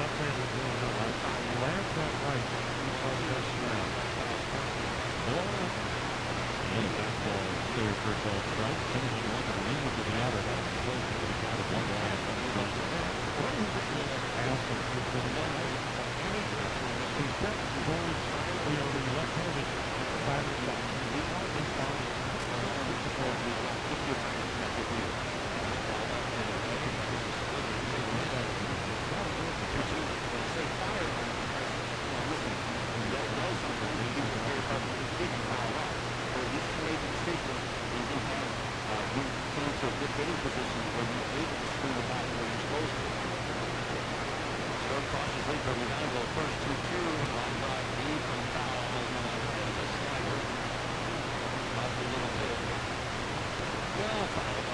left-hander doing that. Lands that right. He's on the snap. Ball up. And that ball cleared for a ball strike. Finishing one of the lead to the outer. That's close to the count of 1-1. Aston has been he steps towards the left-handed batter box. Hitting position where you're able to swing the bat where you're supposed to. Throw cautiously from Hidalgo, first 2-2, line drive deep from foul, and a slider. Up a little bit. Well, foul